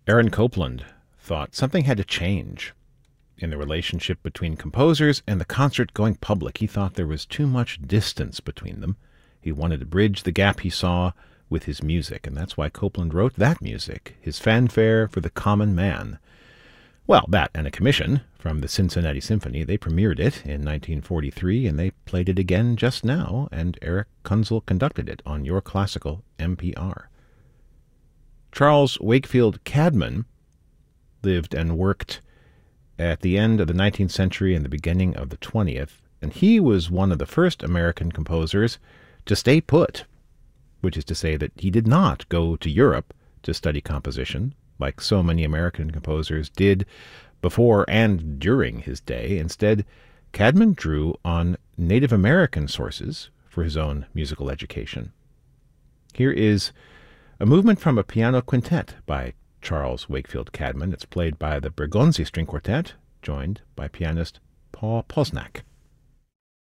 Aaron Copland thought something had to change in the relationship between composers and the concert going public. He thought there was too much distance between them. He wanted to bridge the gap he saw with his music, and that's why Copland wrote that music, his fanfare for the common man. Well, that and a commission from the Cincinnati Symphony. They premiered it in 1943, and they played it again just now, and Eric Kunzel conducted it on Your Classical NPR. Charles Wakefield Cadman lived and worked at the end of the 19th century and the beginning of the 20th, and he was one of the first American composers to stay put, which is to say that he did not go to Europe to study composition, like so many American composers did before and during his day. Instead, Cadman drew on Native American sources for his own musical education. Here is a movement from a piano quintet by Charles Wakefield Cadman. It's played by the Bergonzi String Quartet, joined by pianist Paul Posnack.